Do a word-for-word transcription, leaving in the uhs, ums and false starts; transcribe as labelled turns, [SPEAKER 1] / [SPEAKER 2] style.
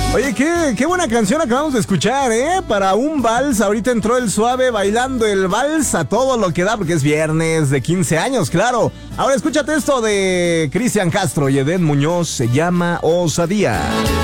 [SPEAKER 1] Oye, qué, qué buena canción acabamos de escuchar, ¿eh? Para un vals, ahorita entró el Suave bailando el vals a todo lo que da, porque es viernes de quince años, claro. Ahora escúchate esto de Cristian Castro y Edén Muñoz, se llama Osadía.